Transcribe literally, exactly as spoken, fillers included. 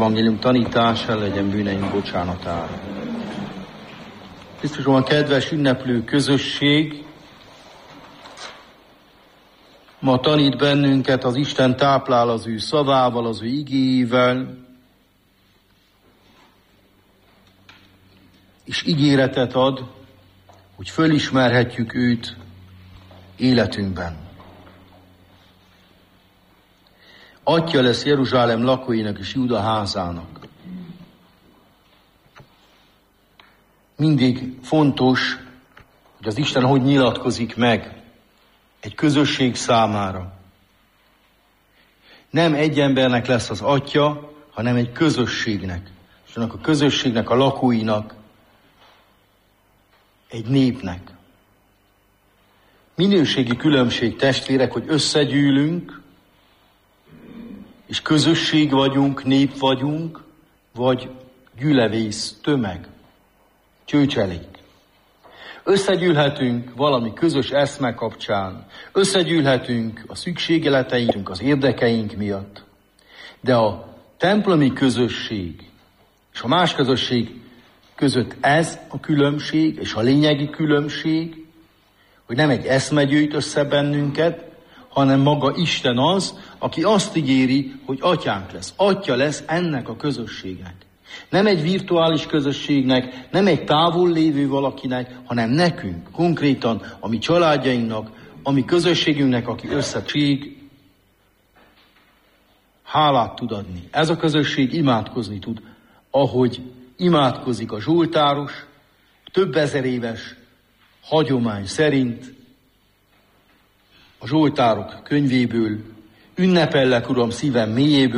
evangélium tanítása legyen bűneink bocsánatára. Krisztusban kedves ünneplő közösség, ma tanít bennünket az Isten táplál az ő szavával, az ő igéjével, és ígéretet ad, hogy fölismerhetjük őt életünkben. Atya lesz Jeruzsálem lakóinak és Júda házának. Mindig fontos, hogy az Isten hogy nyilatkozik meg egy közösség számára. Nem egy embernek lesz az atya, hanem egy közösségnek. És annak a közösségnek, a lakóinak, egy népnek. Minőségi különbség, testvérek, hogy összegyűlünk, és közösség vagyunk, nép vagyunk, vagy gyülevész, tömeg, csőcselék. Összegyűlhetünk valami közös eszme kapcsán, összegyűlhetünk a szükségleteink, az érdekeink miatt, de a templomi közösség és a más közösség között ez a különbség, és a lényegi különbség, hogy nem egy eszme gyűjt össze bennünket, hanem maga Isten az, aki azt ígéri, hogy atyánk lesz. Atya lesz ennek a közösségnek. Nem egy virtuális közösségnek, nem egy távol lévő valakinek, hanem nekünk, konkrétan a mi családjainknak, a mi közösségünknek, aki összeség, hálát tud adni. Ez a közösség imádkozni tud, ahogy imádkozik a zsoltáros, több ezer éves hagyomány szerint, a zsoltárok könyvéből, ünnepellek, Uram, szívem mélyéből,